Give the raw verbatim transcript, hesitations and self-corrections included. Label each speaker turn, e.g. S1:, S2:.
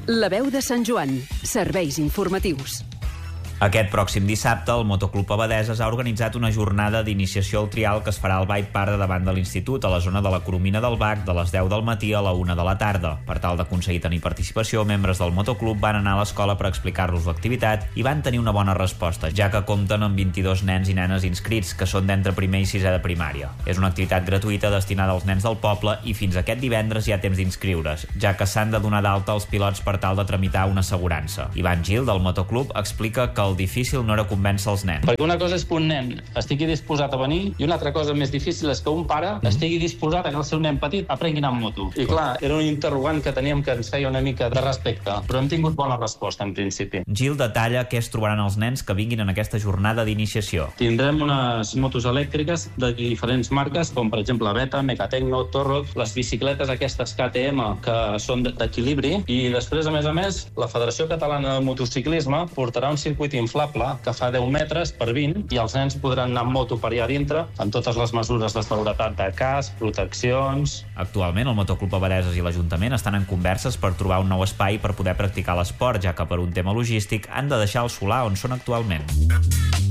S1: La veu de Sant Joan. Serveis informatius.
S2: Aquest pròxim dissabte, el Motoclub Abadeses ha organitzat una jornada d'iniciació al trial que es farà al bike park de davant de l'institut, a la zona de la Coromina del Bac, de les deu del matí a la una de la tarda. Per tal d'aconseguir tenir participació, membres del motoclub van anar a l'escola per explicar-los l'activitat i van tenir una bona resposta, ja que compten amb vint-i-dos nens i nenes inscrits, que són d'entre primer i sisè de primària. És una activitat gratuïta destinada als nens del poble i fins aquest divendres hi ha temps d'inscriure's, ja que s'han de donar d'alta els pilots per tal de tramitar una assegurança. Ivan Gil, del motoclub, explica que el difícil no era convèncer els nens.
S3: Perquè una cosa és que un nen estigui disposat a venir i una altra cosa més difícil és que un pare mm. estigui disposat a que el seu nen petit aprengui a anar amb moto. I clar, era un interrogant que teníem que ens feia una mica de respecte, però hem tingut bona resposta en principi.
S2: Gil detalla què es trobaran els nens que vinguin en aquesta jornada d'iniciació.
S3: Tindrem unes motos elèctriques de diferents marques, com per exemple Beta, Mecatecno, Torroc, les bicicletes aquestes K T M que són d'equilibri, i després, a més a més, la Federació Catalana de Motociclisme portarà un circuit inflable que fa deu metres per vint i els nens podran anar amb moto per allà dintre amb totes les mesures de seguretat de casc, proteccions...
S2: Actualment, el Motoclub Abadeses i l'Ajuntament estan en converses per trobar un nou espai per poder practicar l'esport, ja que per un tema logístic han de deixar el solar on són actualment.